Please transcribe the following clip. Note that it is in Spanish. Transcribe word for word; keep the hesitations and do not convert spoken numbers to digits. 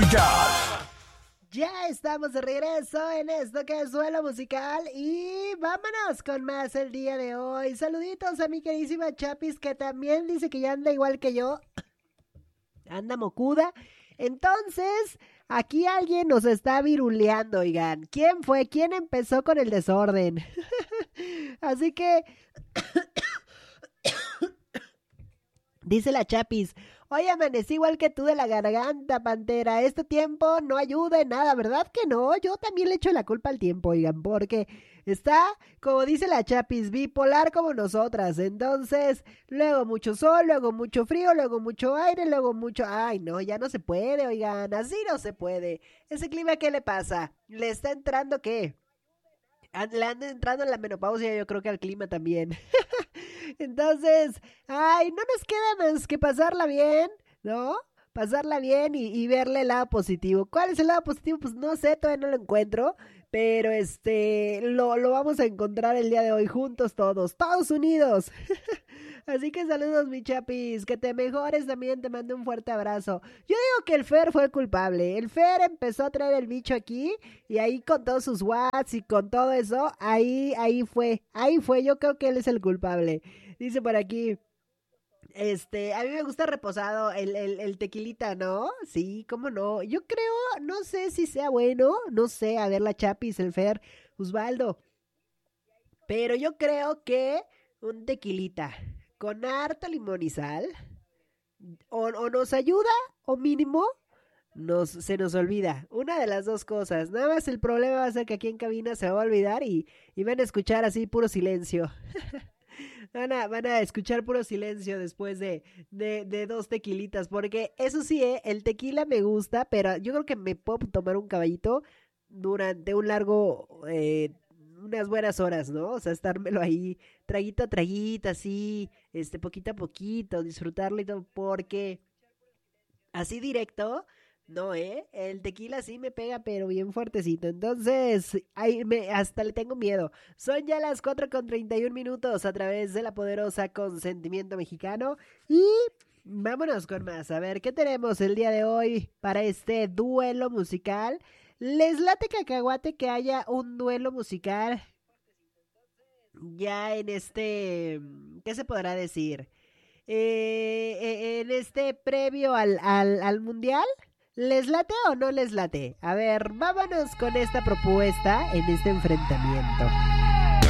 musical. Ya estamos de regreso en esto que es Duelo Musical y vámonos con más el día de hoy. Saluditos a mi queridísima Chapis que también dice que ya anda igual que yo, anda mocuda. Entonces, aquí alguien nos está viruleando, oigan. ¿Quién fue? ¿Quién empezó con el desorden? Así que, dice la Chapis, hoy amanecí igual que tú de la garganta, Pantera. Este tiempo no ayuda en nada, ¿verdad que no? Yo también le echo la culpa al tiempo, oigan, porque está, como dice la Chapis, bipolar como nosotras. Entonces, luego mucho sol, luego mucho frío, luego mucho aire, luego mucho... Ay, no, ya no se puede, oigan, así no se puede. ¿Ese clima qué le pasa? ¿Le está entrando qué? Le anda entrando en la menopausia, yo creo que al clima también. Entonces, ay, no nos queda más que pasarla bien, ¿no? Pasarla bien y, y verle el lado positivo. ¿Cuál es el lado positivo? Pues no sé, todavía no lo encuentro. Pero este, lo, lo vamos a encontrar el día de hoy juntos todos, todos unidos. Así que saludos, mi Chapis, que te mejores también, te mando un fuerte abrazo. Yo digo que el Fer fue el culpable. El Fer empezó a traer el bicho aquí y ahí con todos sus watts y con todo eso, ahí, ahí fue, ahí fue, yo creo que él es el culpable. Dice por aquí, este, a mí me gusta reposado el, el, el tequilita, ¿no? Sí, cómo no. Yo creo, no sé si sea bueno, no sé, a ver la Chapis, el Fer, Osvaldo. Pero yo creo que un tequilita con harto limón y sal, o, o nos ayuda, o mínimo, nos, se nos olvida. Una de las dos cosas. Nada más el problema va a ser que aquí en cabina se va a olvidar y, y van a escuchar así puro silencio. Van a, van a escuchar puro silencio después de, de, de dos tequilitas. Porque eso sí, eh, el tequila me gusta, pero yo creo que me puedo tomar un caballito durante un largo, eh, unas buenas horas, ¿no? O sea, estármelo ahí, traguito a traguito, así, este, poquito a poquito, disfrutarlo y todo, porque así directo, no, ¿eh? El tequila sí me pega, pero bien fuertecito. Entonces, ahí me, hasta le tengo miedo. Son ya las cuatro con treinta y un minutos a través de la poderosa Consentimiento Mexicano. Y vámonos con más. A ver, ¿qué tenemos el día de hoy para este duelo musical? ¿Les late cacahuate que haya un duelo musical ya en este... ¿Qué se podrá decir? Eh, eh, en este previo al, al, al mundial. ¿Les late o no les late? A ver, vámonos con esta propuesta en este enfrentamiento.